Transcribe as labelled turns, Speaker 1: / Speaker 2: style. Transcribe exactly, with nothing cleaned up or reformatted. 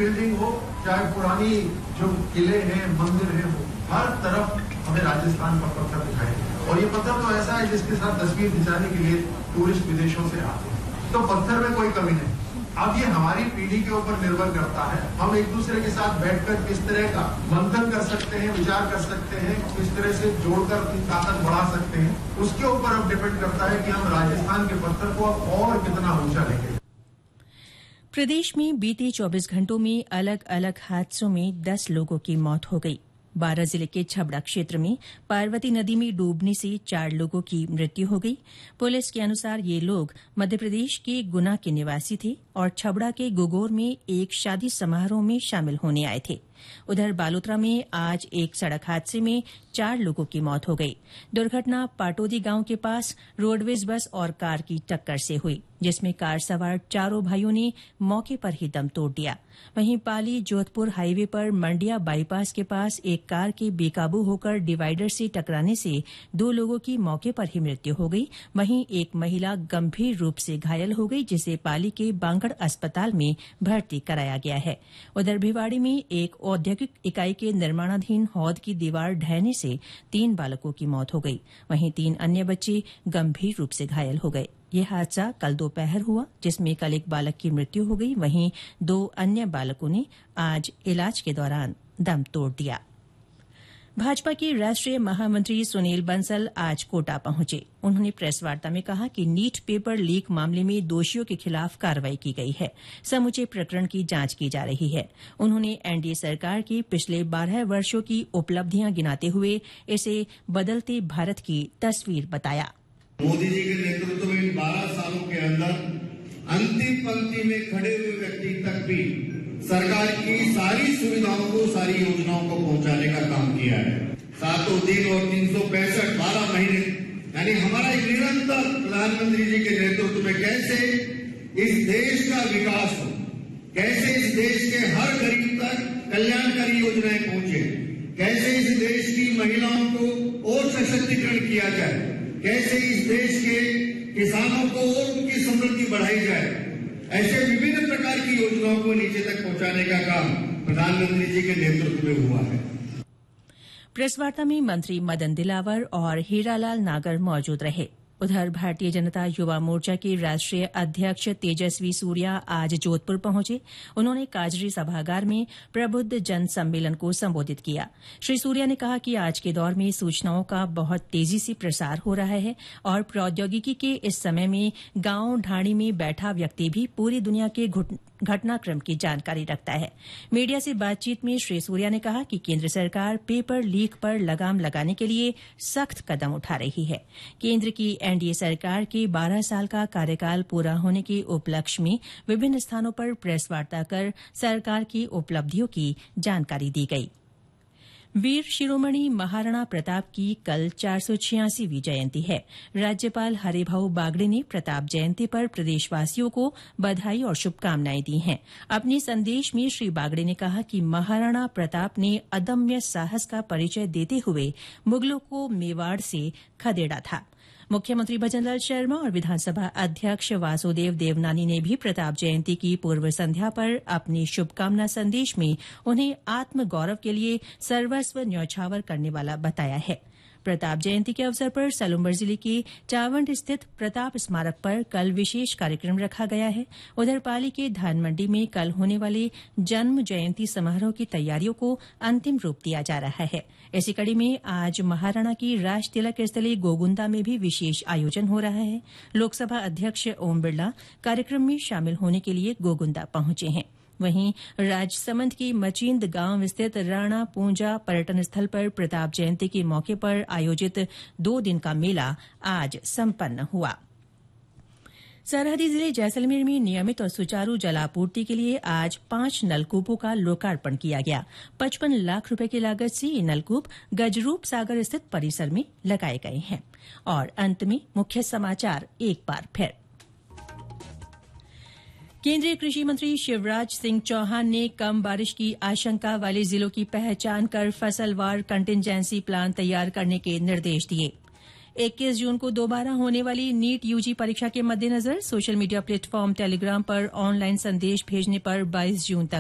Speaker 1: Building हो, चाहे पुरानी जो किले हैं, मंदिर हैं, हर तरफ हमें राजस्थान का पत्थर दिखाई देगा। और ये पत्थर तो ऐसा है जिसके साथ तस्वीर खिंचाने के लिए टूरिस्ट विदेशों से आते हैं। तो पत्थर में कोई कमी नहीं। अब ये हमारी पीढ़ी के ऊपर निर्भर करता है, हम एक दूसरे के साथ बैठकर किस तरह का मंथन कर सकते हैं, विचार कर सकते हैं, किस तरह से जोड़कर अपनी ताकत बढ़ा सकते हैं, उसके ऊपर अब डिपेंड करता है कि हम राजस्थान के पत्थर को अब और कितना ऊंचा लेंगे।
Speaker 2: प्रदेश में बीते चौबीस घंटों में अलग अलग हादसों में दस लोगों की मौत हो गई। बारां जिले के छबड़ा क्षेत्र में पार्वती नदी में डूबने से चार लोगों की मृत्यु हो गई। पुलिस के अनुसार ये लोग मध्यप्रदेश के गुना के निवासी थे और छबड़ा के गुगोर में एक शादी समारोह में शामिल होने आए थे। उधर बालोतरा में आज एक सड़क हादसे में चार लोगों की मौत हो गई। दुर्घटना पाटोदी गांव के पास रोडवेज बस और कार की टक्कर से हुई, जिसमें कार सवार चारों भाइयों ने मौके पर ही दम तोड़ दिया। वहीं पाली जोधपुर हाईवे पर मंडिया बाईपास के पास एक कार के बेकाबू होकर डिवाइडर से टकराने से दो लोगों की मौके पर ही मृत्यु हो गई। वहीं एक महिला गंभीर रूप से घायल हो गई, जिसे पाली के बांगड़ अस्पताल में भर्ती कराया गया है। उधर भिवाड़ी में एक औद्योगिक इकाई के निर्माणाधीन हौद की दीवार ढहने से तीन बालकों की मौत हो गई। वहीं तीन अन्य बच्चे गंभीर रूप से घायल हो गए। यह हादसा कल दोपहर हुआ, जिसमें कल एक बालक की मृत्यु हो गई। वहीं दो अन्य बालकों ने आज इलाज के दौरान दम तोड़ दिया। भाजपा के राष्ट्रीय महामंत्री सुनील बंसल आज कोटा पहुंचे। उन्होंने प्रेस वार्ता में कहा कि नीट पेपर लीक मामले में दोषियों के खिलाफ कार्रवाई की गई है। समूचे प्रकरण की जांच की जा रही है। उन्होंने एनडीए सरकार की पिछले बारह वर्षों की उपलब्धियां गिनाते हुए इसे बदलते भारत की तस्वीर बताया।
Speaker 3: मोदी जी के नेतृत्व में इन बारह सालों के अंदर अंतिम पंक्ति में खड़े हुए व्यक्ति तक भी सरकार की सारी सुविधाओं को, सारी योजनाओं को पहुंचाने का काम किया है। सातों दिन और तीन सौ पैंसठ बारह महीने यानी हमारा एक निरंतर प्रधानमंत्री जी के नेतृत्व में कैसे इस देश का विकास हो, कैसे इस देश के हर गरीब तक कल्याणकारी योजनाएं पहुंचे, कैसे इस देश की महिलाओं को और सशक्तिकरण किया जाए, कैसे इस देश के किसानों को और उनकी समृद्धि बढ़ाई जाए, ऐसे विभिन्न प्रकार की योजनाओं को नीचे तक पहुंचाने का काम प्रधानमंत्री जी के नेतृत्व में हुआ है।
Speaker 2: प्रेस वार्ता में मंत्री मदन दिलावर और हीरालाल नागर मौजूद रहे। उधर भारतीय जनता युवा मोर्चा के राष्ट्रीय अध्यक्ष तेजस्वी सूर्या आज जोधपुर पहुंचे। उन्होंने काजरी सभागार में प्रबुद्ध जन सम्मेलन को संबोधित किया। श्री सूर्या ने कहा कि आज के दौर में सूचनाओं का बहुत तेजी से प्रसार हो रहा है और प्रौद्योगिकी के इस समय में गांव ढाणी में बैठा व्यक्ति भी पूरी दुनिया के घटनाक्रम की जानकारी रखता है। मीडिया से बातचीत में श्री सूर्या ने कहा कि केंद्र सरकार पेपर लीक पर लगाम लगाने के लिए सख्त कदम उठा रही है। केंद्र की एनडीए सरकार के बारह साल का कार्यकाल पूरा होने के उपलक्ष्य में विभिन्न स्थानों पर प्रेस वार्ता कर सरकार की उपलब्धियों की जानकारी दी गई। वीर शिरोमणि महाराणा प्रताप की कल चार सौ छियासीवीं जयंती है। राज्यपाल हरिभाऊ बागड़े ने प्रताप जयंती पर प्रदेशवासियों को बधाई और शुभकामनाएं दी हैं। अपने संदेश में श्री बागड़े ने कहा कि महाराणा प्रताप ने अदम्य साहस का परिचय देते हुए मुगलों को मेवाड़ से खदेड़ा था। मुख्यमंत्री भजनलाल शर्मा और विधानसभा अध्यक्ष वासुदेव देवनानी ने भी प्रताप जयंती की पूर्व संध्या पर अपने शुभकामना संदेश में उन्हें आत्मगौरव के लिए सर्वस्व न्यौछावर करने वाला बताया है। प्रताप जयंती के अवसर पर सलूम्बर जिले के चावंड स्थित प्रताप स्मारक पर कल विशेष कार्यक्रम रखा गया है। उधर पाली के धानमंडी में कल होने वाले जन्म जयंती समारोह की तैयारियों को अंतिम रूप दिया जा रहा है। इसी कड़ी में आज महाराणा की राज तिलक स्थली गोगुंदा में भी विशेष आयोजन हो रहा है। लोकसभा अध्यक्ष ओम बिरला कार्यक्रम में शामिल होने के लिए गोगुंदा पहुंचे हैं। वहीं राजसमंद की मचींद गांव स्थित राणा पूंजा पर्यटन स्थल पर प्रताप जयंती के मौके पर आयोजित दो दिन का मेला आज संपन्न हुआ। सरहदी जिले जैसलमेर में नियमित और सुचारू जलापूर्ति के लिए आज पांच नलकूपों का लोकार्पण किया गया। पचपन लाख रुपए की लागत से ये नलकूप गजरूप सागर स्थित परिसर में लगाए गए हैं। और अंत में मुख्य समाचार एक बार फिर। केंद्रीय कृषि मंत्री शिवराज सिंह चौहान ने कम बारिश की आशंका वाले जिलों की पहचान कर फसलवार कंटिजेंसी प्लान तैयार करने के निर्देश दिए। इक्कीस जून को दोबारा होने वाली नीट यूजी परीक्षा के मद्देनजर सोशल मीडिया प्लेटफॉर्म टेलीग्राम पर ऑनलाइन संदेश भेजने पर बाईस जून तक